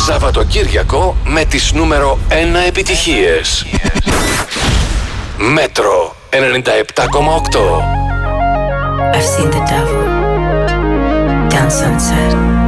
Σαββατοκύριακο με τις νούμερο 1 επιτυχίες. Μέτρο 97,8. I've seen the devil down Sunset.